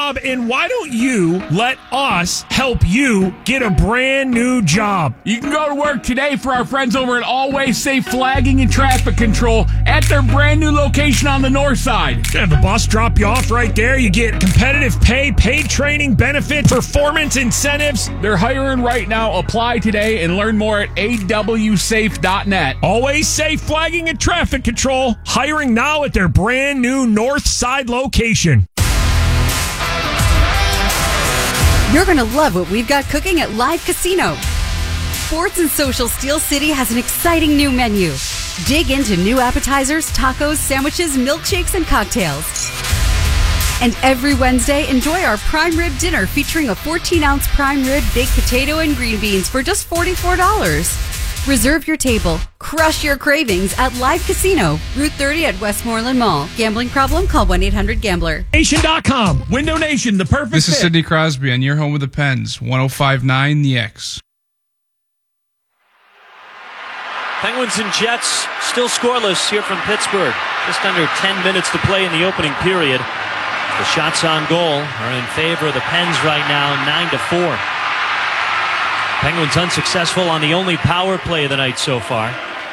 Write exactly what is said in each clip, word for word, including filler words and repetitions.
job, and why don't you let us help you get a brand new job? You can go to work today for our friends over at Always Safe Flagging and Traffic Control at their brand new location on the north side. Have the bus drop you off right there. You get competitive pay, paid training, benefits, performance incentives. They're hiring right now. Apply today and learn more at A W safe dot net. Always Safe Flagging and Traffic Control. Hiring now at their brand new north side location. You're going to love what we've got cooking at Live Casino. Sports and Social Steel City has an exciting new menu. Dig into new appetizers, tacos, sandwiches, milkshakes, and cocktails. And every Wednesday, enjoy our prime rib dinner featuring a fourteen-ounce prime rib, baked potato, and green beans for just forty-four dollars. Reserve your table. Crush your cravings at Live Casino, Route thirty at Westmoreland Mall. Gambling problem? Call one eight hundred gambler. Nation dot com. Window Nation, the perfect This is fit. Sidney Crosby on your home with the Pens, one oh five point nine The X. Penguins and Jets still scoreless here from Pittsburgh. Just under ten minutes to play in the opening period. The shots on goal are in favor of the Pens right now, nine to four. Penguins unsuccessful on the only power play of the night so far,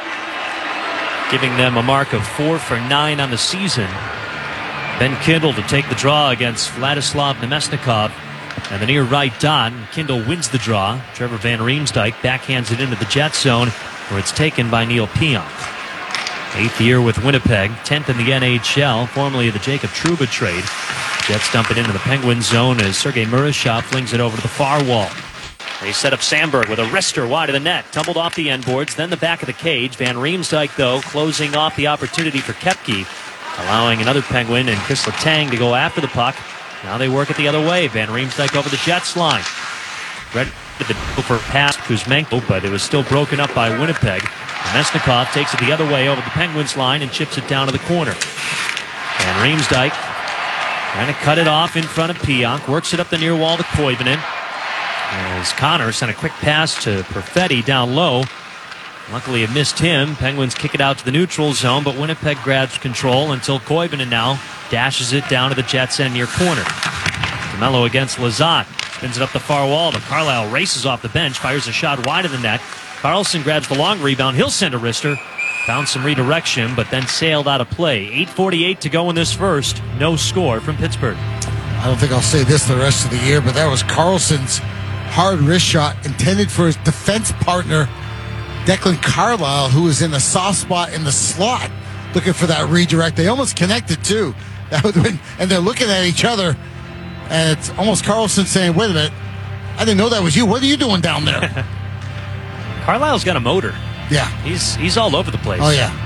giving them a mark of four for nine on the season. Ben Kindle to take the draw against Vladislav Nemesnikov and the near right dot. Kindle wins the draw. Trevor Van Riemsdyk backhands it into the Jet zone, where it's taken by Neil Pionk. Eighth year with Winnipeg, tenth in the N H L, formerly the Jacob Trouba trade. Jets dump it into the Penguin zone as Sergei Murashov flings it over to the far wall. They set up Sandberg with a wrister wide of the net. Tumbled off the end boards, then the back of the cage. Van Riemsdyk, though, closing off the opportunity for Koepke, allowing another Penguin and Kris Letang to go after the puck. Now they work it the other way. Van Riemsdyk over the Jets line. Ready for pass Kuzmenko, but it was still broken up by Winnipeg. Nemesnikov takes it the other way over the Penguins line and chips it down to the corner. Van Riemsdyk trying to cut it off in front of Pionk. Works it up the near wall to Koivunen. As Connor sent a quick pass to Perfetti down low. Luckily it missed him. Penguins kick it out to the neutral zone, but Winnipeg grabs control until Koivunen now dashes it down to the Jets' end near corner. DeMello against Lizotte. Spins it up the far wall, but Carlisle races off the bench, fires a shot wide of the net. Carlson grabs the long rebound. He'll send a wrister. Found some redirection, but then sailed out of play. eight forty-eight to go in this first. No score from Pittsburgh. I don't think I'll say this the rest of the year, but that was Carlson's hard wrist shot intended for his defense partner, Declan Carlisle, who was in a soft spot in the slot looking for that redirect. They almost connected, too. That would have been, and they're looking at each other, and it's almost Carlson saying, wait a minute, I didn't know that was you. What are you doing down there? Carlisle's got a motor. Yeah. He's he's all over the place. Oh, yeah.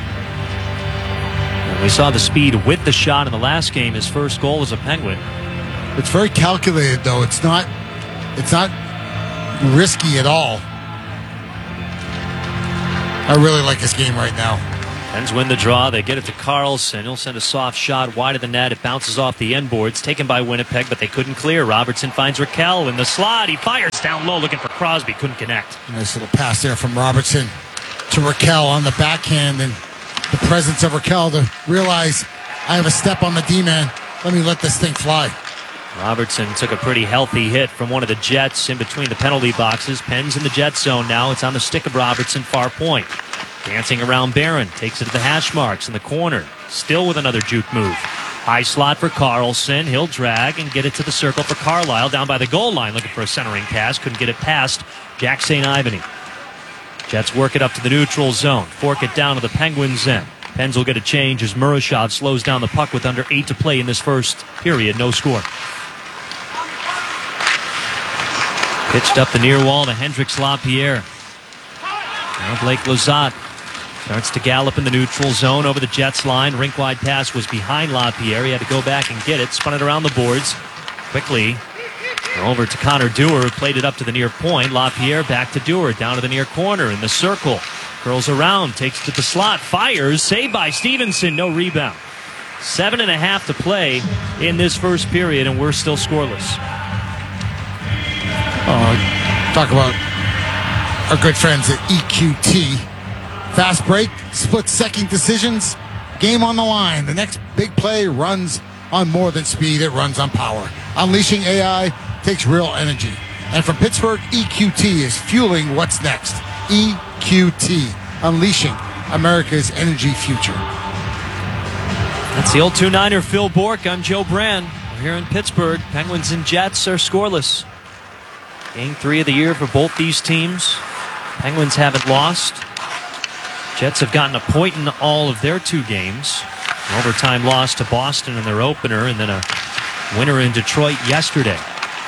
And we saw the speed with the shot in the last game. His first goal as a Penguin. It's very calculated, though. It's not, it's not risky at all. I really like this game right now. Pens win the draw. They get it to Carlson. He'll send a soft shot wide of the net. It bounces off the end boards. Taken by Winnipeg, but they couldn't clear. Robertson finds Raquel in the slot. He fires down low looking for Crosby. Couldn't connect. Nice little pass there from Robertson to Raquel on the backhand. And the presence of Raquel to realize I have a step on the D-man. Let me let this thing fly. Robertson took a pretty healthy hit from one of the Jets in between the penalty boxes. Pens in the Jet zone now. It's on the stick of Robertson, far point. Dancing around Barron. Takes it to the hash marks in the corner. Still with another juke move. High slot for Carlson. He'll drag and get it to the circle for Carlisle. Down by the goal line looking for a centering pass. Couldn't get it past Jack Saint Ivany. Jets work it up to the neutral zone. Fork it down to the Penguins' end. Pens will get a change as Murashov slows down the puck with under eight to play in this first period. No score. Pitched up the near wall to Hendrix Lapierre. Now Blake Lizotte starts to gallop in the neutral zone over the Jets line. Rink-wide pass was behind Lapierre. He had to go back and get it. Spun it around the boards. Quickly over to Connor Dewar, who played it up to the near point. Lapierre back to Dewar, down to the near corner in the circle. Curls around, takes it to the slot, fires. Saved by Stevenson, no rebound. Seven and a half to play in this first period, and we're still scoreless. Uh, talk about our good friends at E Q T. Fast break, split second decisions, game on the line. The next big play runs on more than speed, it runs on power. Unleashing A I takes real energy. And from Pittsburgh, E Q T is fueling what's next. E Q T, unleashing America's energy future. That's the old two niner Phil Bourque. I'm Joe Brand. We're here in Pittsburgh. Penguins and Jets are scoreless. Game three of the year for both these teams. Penguins haven't lost. Jets have gotten a point in all of their two games. An overtime loss to Boston in their opener, and then a winner in Detroit yesterday.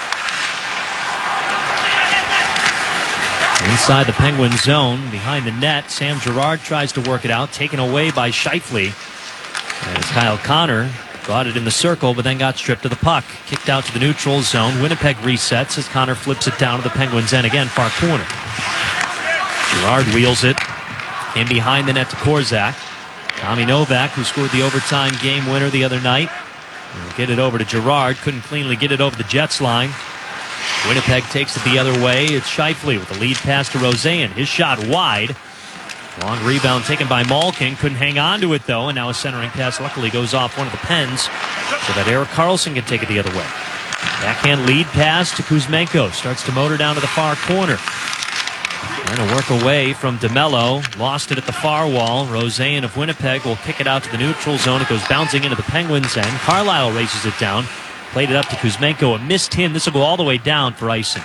Inside the Penguin zone, behind the net, Sam Girard tries to work it out, taken away by Scheifele. As Kyle Connor got it in the circle, but then got stripped of the puck. Kicked out to the neutral zone. Winnipeg resets as Connor flips it down to the Penguins' end again, far corner. Girard wheels it in behind the net to Korzak. Tommy Novak, who scored the overtime game winner the other night, will get it over to Girard. Couldn't cleanly get it over the Jets line. Winnipeg takes it the other way. It's Scheifele with the lead pass to Roseanne. His shot wide. Long rebound taken by Malkin. Couldn't hang on to it, though, and now a centering pass luckily goes off one of the Pens so that Erik Karlsson can take it the other way. Backhand lead pass to Kuzmenko. Starts to motor down to the far corner. Trying to work away from DeMello. Lost it at the far wall. Roseanne of Winnipeg will kick it out to the neutral zone. It goes bouncing into the Penguins' end. Carlisle races it down. Played it up to Kuzmenko. It missed him. This will go all the way down for icing.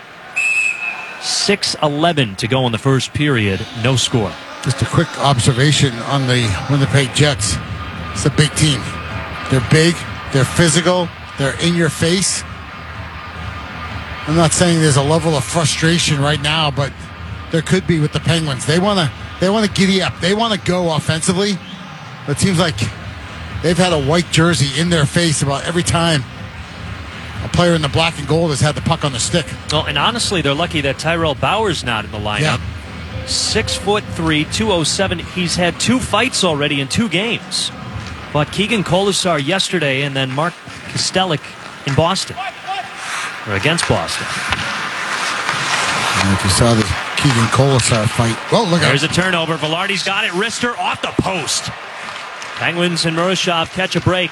six eleven to go in the first period. No score. Just a quick observation on the Winnipeg Jets. It's a big team. They're big. They're physical. They're in your face. I'm not saying there's a level of frustration right now, but there could be with the Penguins. They want to they want to giddy up. They want to go offensively. But it seems like they've had a white jersey in their face about every time a player in the black and gold has had the puck on the stick. Well, and honestly, they're lucky that Tyrell Bauer's not in the lineup. Yeah. Six foot three, two oh seven. He's had two fights already in two games. But Keegan Colasar yesterday, and then Mark Kostelic in Boston, or against Boston. And if you saw the Keegan Colasar fight, well, look at There's a turnover. Velarde's got it. Wrister off the post. Penguins and Murashov catch a break.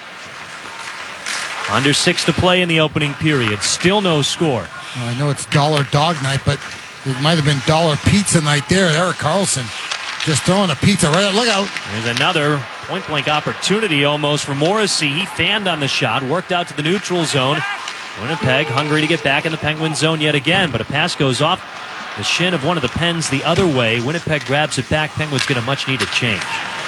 Under six to play in the opening period. Still no score. Well, I know it's dollar dog night, but it might have been dollar pizza night there. Erik Karlsson just throwing a pizza right out. Look out. There's another point-blank opportunity almost for Morrissey. He fanned on the shot, worked out to the neutral zone. Winnipeg hungry to get back in the Penguin zone yet again, but a pass goes off the shin of one of the Pens the other way. Winnipeg grabs it back. Penguins get a much-needed change.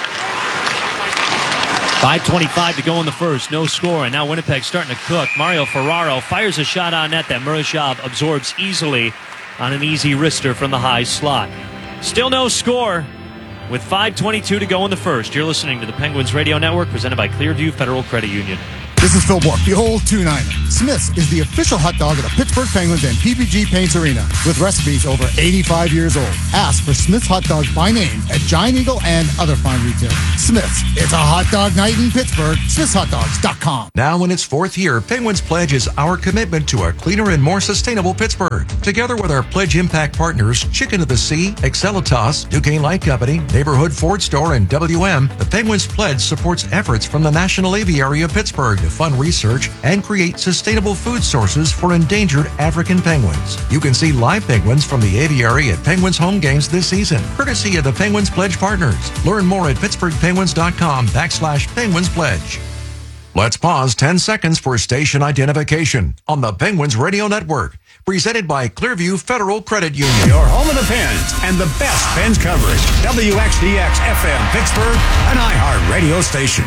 five twenty-five to go in the first. No score, and now Winnipeg starting to cook. Mario Ferraro fires a shot on net that Murashov absorbs easily on an easy wrister from the high slot. Still no score with five twenty-two to go in the first. You're listening to the Penguins Radio Network, presented by Clearview Federal Credit Union. This is Phil Bourque, the old two niner. Smith's is the official hot dog of the Pittsburgh Penguins and P P G Paints Arena, with recipes over eighty-five years old. Ask for Smith's hot dogs by name at Giant Eagle and other fine retailers. Smith's, it's a hot dog night in Pittsburgh. Smiths Hot Dogs dot com. Now in its fourth year, Penguins Pledge is our commitment to a cleaner and more sustainable Pittsburgh. Together with our Pledge Impact partners, Chicken of the Sea, Excelitas, Duquesne Light Company, Neighborhood Ford Store, and W M, the Penguins Pledge supports efforts from the National Aviary of Pittsburgh to fund research and create sustainable food sources for endangered African penguins. You can see live penguins from the aviary at Penguins home games this season, courtesy of the Penguins Pledge partners. Learn more at pittsburgh penguins dot com backslash Penguins Pledge. Let's pause ten seconds for station identification on the Penguins Radio Network. Presented by Clearview Federal Credit Union. Your home of the Pens and the best Pens coverage. W X D X F M Pittsburgh, an iHeart radio station.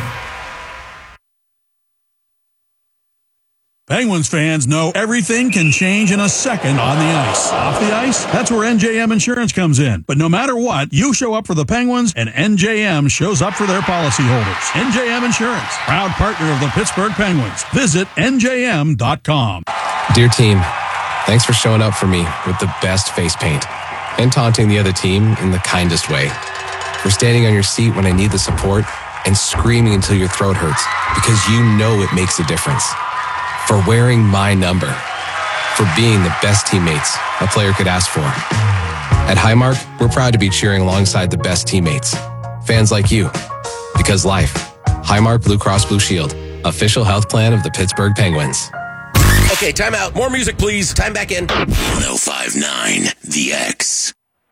Penguins fans know everything can change in a second on the ice. Off the ice, that's where N J M Insurance comes in. But no matter what, you show up for the Penguins, and N J M shows up for their policyholders. N J M Insurance, proud partner of the Pittsburgh Penguins. Visit N J M dot com. Dear team, thanks for showing up for me with the best face paint and taunting the other team in the kindest way. For standing on your seat when I need the support and screaming until your throat hurts because you know it makes a difference. For wearing my number. For being the best teammates a player could ask for. At Highmark, we're proud to be cheering alongside the best teammates. Fans like you. Because life. Highmark Blue Cross Blue Shield. official health plan of the Pittsburgh Penguins. Okay, time out. More music, please. Time back in. one oh five point nine The X.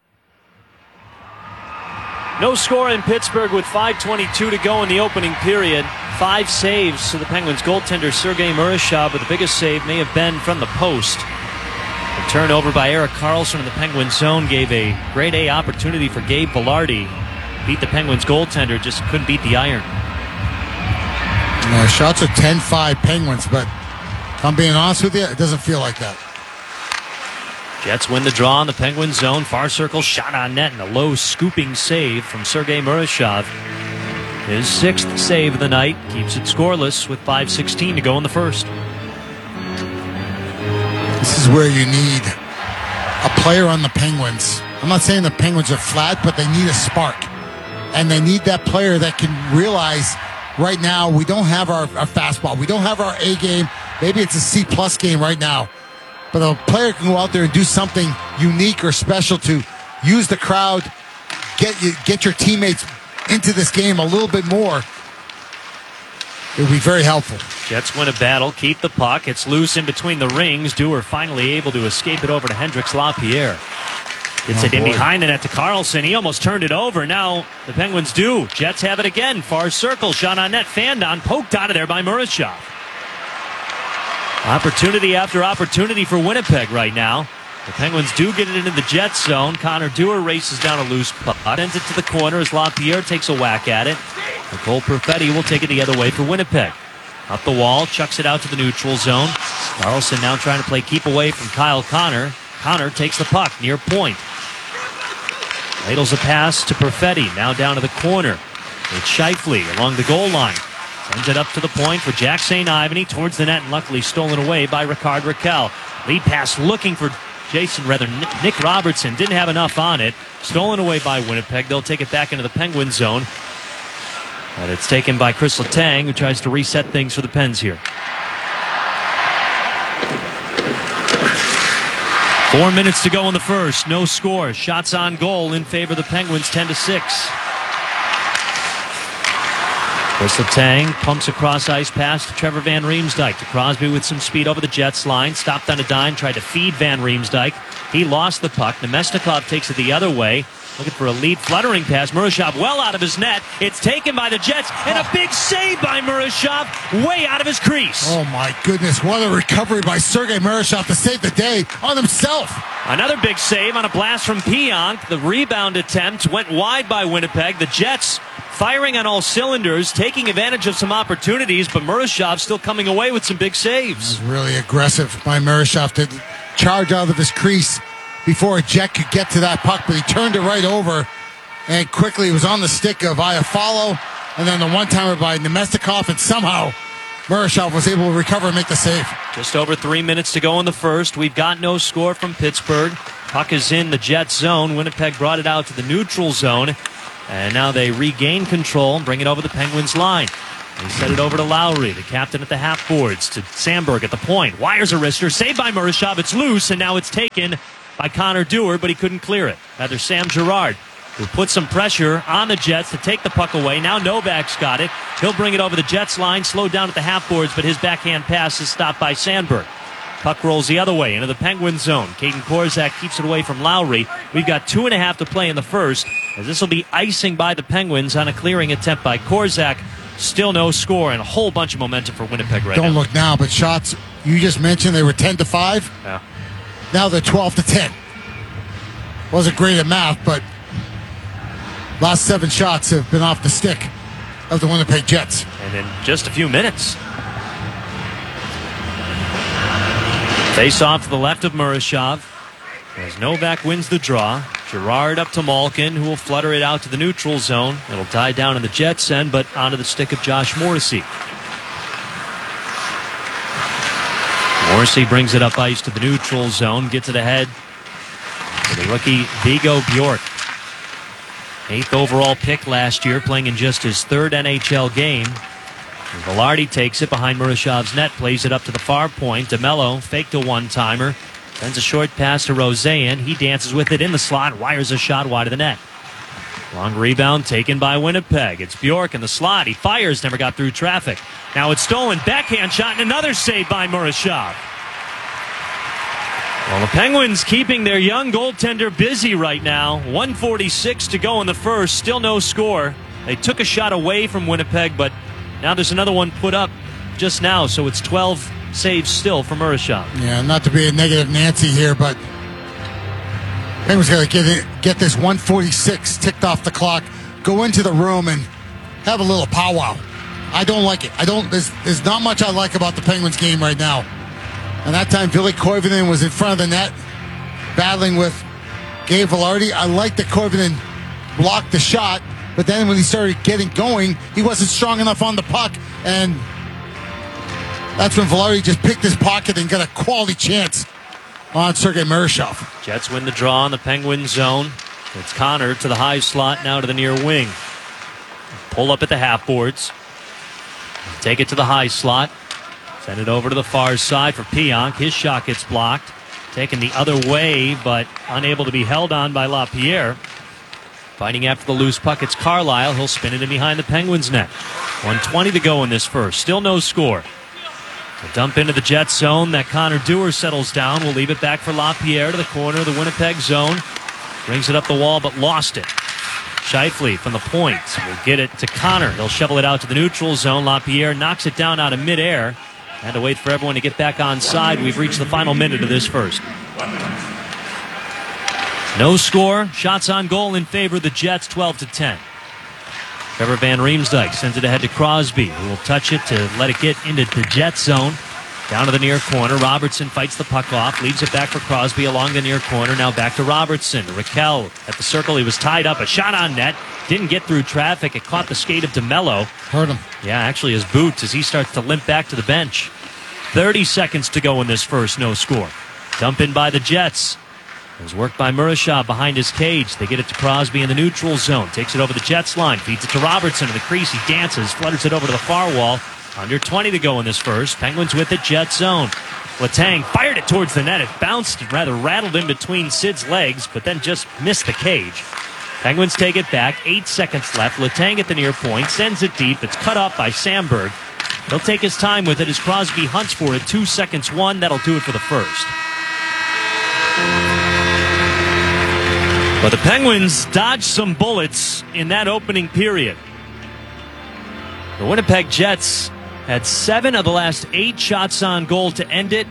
No score in Pittsburgh with five twenty-two to go in the opening period. Five saves to the Penguins goaltender Sergei Murashov, but the biggest save may have been from the post. A turnover by Erik Karlsson in the Penguins zone gave a grade A opportunity for Gabe Vilardi. Beat the Penguins goaltender, just couldn't beat the iron. No, shots are ten five Penguins, but if I'm being honest with you, it doesn't feel like that. Jets win the draw in the Penguins zone. Far circle shot on net and a low scooping save from Sergei Murashov. His sixth save of the night keeps it scoreless with five sixteen to go in the first. This is where you need a player on the Penguins. I'm not saying the Penguins are flat, but they need a spark. And they need that player that can realize right now we don't have our, our fastball. We don't have our A game. Maybe it's a C plus game right now. But a player can go out there and do something unique or special to use the crowd, get you, get your teammates into this game a little bit more. It would be very helpful. Jets win a battle, keep the puck. It's loose in between the rings. Dewar finally able to escape it over to Hendrix Lapierre. Gets oh, it in boy. behind the net to Karlsson. He almost turned it over. Now the Penguins do. Jets have it again. Far circle, shot on net. Fandon poked out of there by Murashov. Opportunity after opportunity for Winnipeg right now. The Penguins do get it into the Jets zone. Connor Dewar races down a loose puck. Sends it to the corner as Lapierre takes a whack at it. Nicole Perfetti will take it the other way for Winnipeg. Up the wall, chucks it out to the neutral zone. Karlsson now trying to play keep away from Kyle Connor. Connor takes the puck near point. Ladles a pass to Perfetti, now down to the corner. It's Scheifele along the goal line. Sends it up to the point for Jack Saint Ivany towards the net and luckily stolen away by Ricard Raquel. Lead pass looking for Jason, rather Nick Robertson. Didn't have enough on it. Stolen away by Winnipeg. They'll take it back into the Penguin zone. But it's taken by Chris Letang, who tries to reset things for the Pens here. Four minutes to go in the first. No score. Shots on goal in favor of the Penguins, ten to six. Chris Letang pumps a cross-ice pass to Trevor Van Riemsdyk. To Crosby with some speed over the Jets line. Stopped on a dime, tried to feed Van Riemsdyk. He lost the puck. Nemestikov takes it the other way. Looking for a lead fluttering pass. Murashov well out of his net. It's taken by the Jets. And a big save by Murashov way out of his crease. Oh my goodness. What a recovery by Sergei Murashov to save the day on himself. Another big save on a blast from Pionk. The rebound attempt went wide by Winnipeg. The Jets firing on all cylinders, taking advantage of some opportunities, but Murashov still coming away with some big saves. It was really aggressive by Murashov to charge out of his crease before a Jet could get to that puck, but he turned it right over and quickly it was on the stick of Iafallo and then the one-timer by Nemestikov, and somehow Murashov was able to recover and make the save. Just over three minutes to go in the first. We've got no score from Pittsburgh. Puck is in the Jets zone. Winnipeg brought it out to the neutral zone, and now they regain control and bring it over the Penguins line. They set it over to Lowry, the captain at the half boards, to Sandberg at the point. Wires a wrister, saved by Murashov. It's loose, and now it's taken by Connor Dewar, but he couldn't clear it. Rather, Sam Girard, who put some pressure on the Jets to take the puck away. Now Novak's got it. He'll bring it over the Jets line, slowed down at the half boards, but his backhand pass is stopped by Sandberg. Puck rolls the other way into the Penguin zone. Caden Korczak keeps it away from Lowry. We've got two and a half to play in the first, as this will be icing by the Penguins on a clearing attempt by Korczak. Still no score and a whole bunch of momentum for Winnipeg right Don't now. Don't look now, but shots, you just mentioned they were ten to five. Yeah. Now they're twelve to ten. Wasn't great at math, but last seven shots have been off the stick of the Winnipeg Jets. And in just a few minutes. Face off to the left of Murashov as Novak wins the draw. Girard up to Malkin, who will flutter it out to the neutral zone. It'll die down in the Jets' end, but onto the stick of Josh Morrissey. Morrissey brings it up ice to the neutral zone, gets it ahead to the rookie Viggo Bjork. Eighth overall pick last year, playing in just his third N H L game. Vilardi takes it behind Murashov's net, plays it up to the far point. DeMello faked a one-timer, sends a short pass to Roseanne. He dances with it in the slot, wires a shot wide of the net. Long rebound taken by Winnipeg. It's Bjork in the slot. He fires, never got through traffic. Now it's stolen. Backhand shot and another save by Murashov. Well, the Penguins keeping their young goaltender busy right now. one forty-six to go in the first. Still no score. They took a shot away from Winnipeg, but now there's another one put up just now, so it's twelve saves still for Murashov. Yeah, not to be a negative Nancy here, but Penguins got to get it, get this one forty-six ticked off the clock, go into the room and have a little powwow. I don't like it. I don't. There's, there's not much I like about the Penguins game right now. And that time, Billy Koivunen was in front of the net, battling with Gabe Vilardi. I like that Koivunen blocked the shot, but then when he started getting going, he wasn't strong enough on the puck, and that's when Vilardi just picked his pocket and got a quality chance on Sergei Murashov. Jets win the draw in the Penguin zone. It's Connor to the high slot, now to the near wing. Pull up at the half boards. Take it to the high slot. Send it over to the far side for Pionk. His shot gets blocked. Taken the other way, but unable to be held on by LaPierre. Fighting after the loose puck, it's Carlisle. He'll spin it in behind the Penguins' net. one twenty to go in this first. Still no score. A dump into the Jets zone that Connor Dewar settles down. We'll leave it back for LaPierre to the corner of the Winnipeg zone. Brings it up the wall, but lost it. Scheifele from the point will get it to Connor. He'll shovel it out to the neutral zone. LaPierre knocks it down out of midair. Had to wait for everyone to get back on side. We've reached the final minute of this first. No score. Shots on goal in favor of the Jets, twelve to ten. Trevor Van Riemsdyk sends it ahead to Crosby, who will touch it to let it get into the Jets zone. Down to the near corner. Robertson fights the puck off, leaves it back for Crosby along the near corner. Now back to Robertson. Raquel at the circle. He was tied up. A shot on net. Didn't get through traffic. It caught the skate of DeMello. Hurt him. Yeah, actually his boots as he starts to limp back to the bench. thirty seconds to go in this first. No score. Dump in by the Jets. It was worked by Murashov behind his cage. They get it to Crosby in the neutral zone. Takes it over the Jets line. Feeds it to Robertson in the crease. He dances. Flutters it over to the far wall. Under twenty to go in this first. Penguins with it. Jets zone. Letang fired it towards the net. It bounced and rather rattled in between Sid's legs, but then just missed the cage. Penguins take it back. Eight seconds left. Letang at the near point. Sends it deep. It's cut off by Samberg. He'll take his time with it as Crosby hunts for it. Two seconds one. That'll do it for the first. But the Penguins dodged some bullets in that opening period. The Winnipeg Jets had seven of the last eight shots on goal to end it.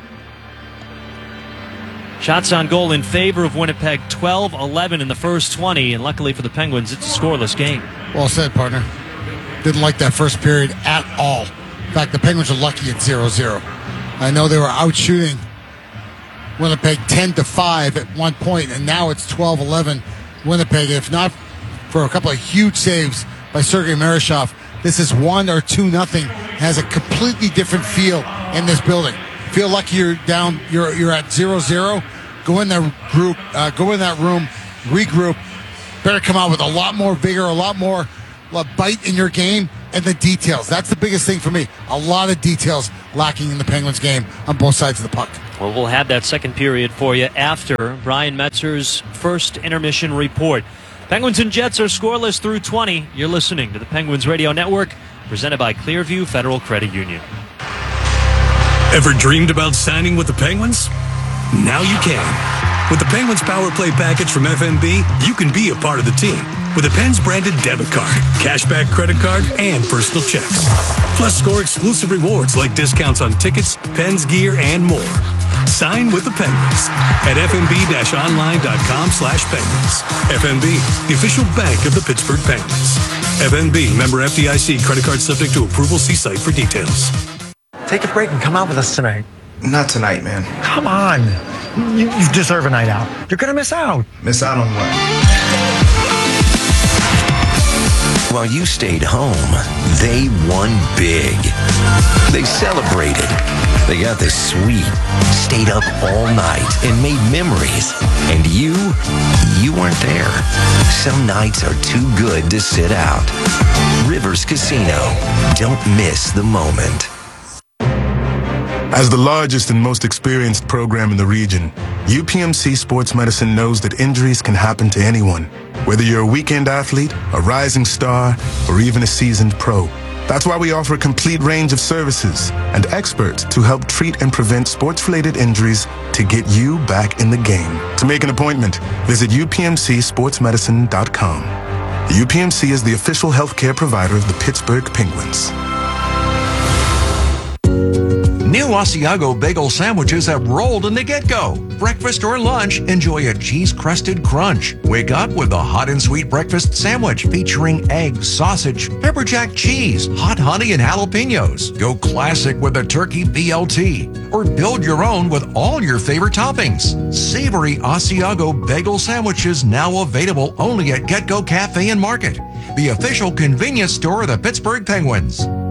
Shots on goal in favor of Winnipeg, twelve eleven in the first twenty, and luckily for the Penguins, it's a scoreless game. Well said, partner. Didn't like that first period at all. In fact, the Penguins are lucky at zero zero. I know they were out shooting Winnipeg ten to five at one point, and now it's twelve eleven Winnipeg. If not for a couple of huge saves by Sergei Murashov, this is one or two nothing. Has a completely different feel in this building. Feel like you're down, you're you're at zero zero. Go in that group, uh, go in that room, regroup. Better come out with a lot more vigor, a lot more uh, bite in your game, and the details. That's the biggest thing for me. A lot of details lacking in the Penguins game on both sides of the puck. Well, we'll have that second period for you after Brian Metzer's first intermission report. Penguins and Jets are scoreless through twenty. You're listening to the Penguins Radio Network, presented by Clearview Federal Credit Union. Ever dreamed about signing with the Penguins? Now you can. With the Penguins Power Play package from F N B, you can be a part of the team with a Pens branded debit card, cashback credit card, and personal checks. Plus, score exclusive rewards like discounts on tickets, Pens gear, and more. Sign with the Penguins at fnb-online.com slash penguins. F N B, the official bank of the Pittsburgh Penguins. F N B, member F D I C, credit card subject to approval. See site for details. Take a break and come out with us tonight. Not tonight, man. Come on. You, you deserve a night out. You're going to miss out. Miss out on what? While you stayed home, they won big. They celebrated. They got the suite, stayed up all night, and made memories. And you, you weren't there. Some nights are too good to sit out. Rivers Casino. Don't miss the moment. As the largest and most experienced program in the region, U P M C Sports Medicine knows that injuries can happen to anyone, whether you're a weekend athlete, a rising star, or even a seasoned pro. That's why we offer a complete range of services and experts to help treat and prevent sports-related injuries to get you back in the game. To make an appointment, visit U P M C sports medicine dot com. U P M C is the official healthcare provider of the Pittsburgh Penguins. New Asiago bagel sandwiches have rolled in the get-go. Breakfast or lunch, enjoy a cheese-crusted crunch. Wake up with a hot and sweet breakfast sandwich featuring egg, sausage, pepper jack cheese, hot honey, and jalapenos. Go classic with a turkey B L T. Or build your own with all your favorite toppings. Savory Asiago bagel sandwiches now available only at Get Go Cafe and Market, the official convenience store of the Pittsburgh Penguins.